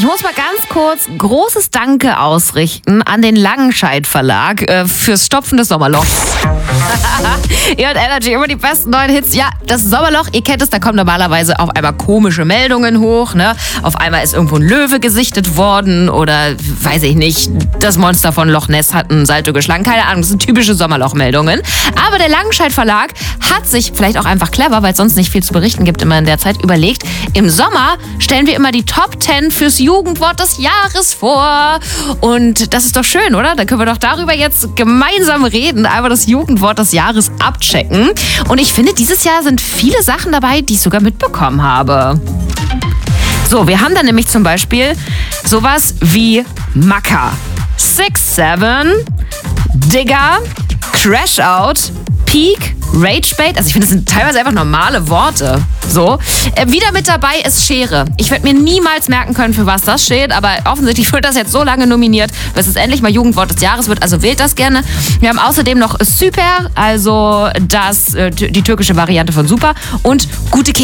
muss mal ganz kurz großes Danke ausrichten an den Langenscheidt Verlag fürs Stopfen des Sommerlochs. Ihr hört Energy, immer die besten neuen Hits. Ja, das Sommerloch, ihr kennt es, da kommen normalerweise auf einmal komische Meldungen hoch. Ne? Auf einmal ist irgendwo ein Löwe gesichtet worden oder, weiß ich nicht, das Monster von Loch Ness hat ein Salto geschlagen. Keine Ahnung, das sind typische Sommerloch-Meldungen. Aber der Langenscheidt Verlag hat sich, vielleicht auch einfach clever, weil es sonst nicht viel zu berichten gibt immer in der Zeit, überlegt, im Sommer stellen wir immer die Top 10 fürs Jugendwort des Jahres vor. Und das ist doch schön, oder? Dann können wir doch darüber jetzt gemeinsam reden, einmal das Jugendwort des Jahres abchecken. Und ich finde, dieses Jahr sind viele Sachen dabei, die ich sogar mitbekommen habe. So, wir haben dann nämlich zum Beispiel sowas wie Macker, 6'7", Digger, Crash Out, Peak, Ragebait. Also ich finde, das sind teilweise einfach normale Worte. So. Wieder mit dabei ist Schere. Ich werde mir niemals merken können, für was das steht, aber offensichtlich wird das jetzt so lange nominiert, bis es endlich mal Jugendwort des Jahres wird. Also wählt das gerne. Wir haben außerdem noch Super, also die türkische Variante von Super, und gute